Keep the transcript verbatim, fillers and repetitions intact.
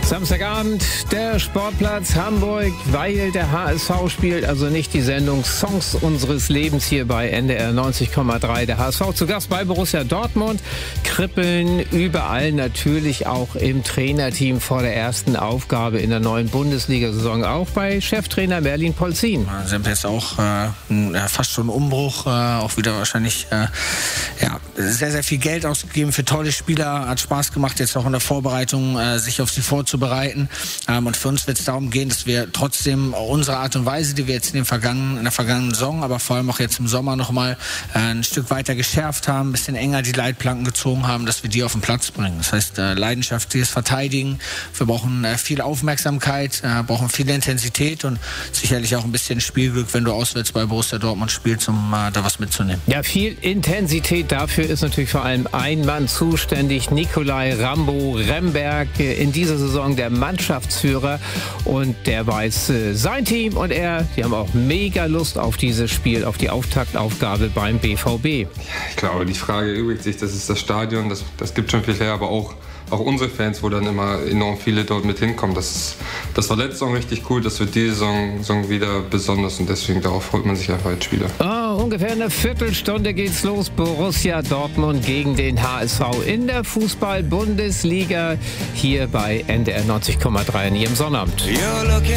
Samstagabend, der Sportplatz Hamburg, weil der H S V spielt, also nicht die Sendung Songs unseres Lebens hier bei N D R neunzig Komma drei. Der H S V zu Gast bei Borussia Dortmund, kribbeln überall, natürlich auch im Trainerteam vor der ersten Aufgabe in der neuen Bundesliga-Saison, auch bei Cheftrainer Merlin Polzin. Sie haben jetzt auch äh, fast schon einen Umbruch, äh, auch wieder wahrscheinlich äh, ja, sehr, sehr viel Geld ausgegeben für tolle Spieler, hat Spaß gemacht, jetzt auch in der Vorbereitung äh, sich auf sie vorzubereiten. Ähm, und für uns wird es darum gehen, dass wir trotzdem unsere Art und Weise, die wir jetzt in, den vergangenen, in der vergangenen Saison, aber vor allem auch jetzt im Sommer nochmal äh, ein Stück weiter geschärft haben, ein bisschen enger die Leitplanken gezogen haben, dass wir die auf den Platz bringen. Das heißt, äh, leidenschaftliches Verteidigen, wir brauchen äh, viel Aufmerksamkeit, äh, brauchen viel Intensität und sicherlich auch ein bisschen Spielglück, wenn du auswärts bei Borussia Dortmund spielst, um äh, da was mitzunehmen. Ja, viel Intensität, dafür ist natürlich vor allem ein Mann zuständig, Nikolai Rambo Remberg, in dieser Saison der Mannschaftsführer, und der weiß, äh, sein Team und er, die haben auch mega Lust auf dieses Spiel, auf die Auftaktaufgabe beim B V B. Ich glaube, die Frage übrigt sich, das ist das Stadion, das, das gibt schon viel her, aber auch, auch unsere Fans, wo dann immer enorm viele dort mit hinkommen. Das, das war letzte Saison richtig cool, das wird diese Saison, Saison wieder besonders und deswegen darauf freut man sich einfach als Spieler. Oh, ungefähr eine Viertelstunde geht's los, Borussia Dortmund gegen den H S V in der Fußball-Bundesliga hier bei N D R neunzig Komma drei in Ihrem Sonnabend.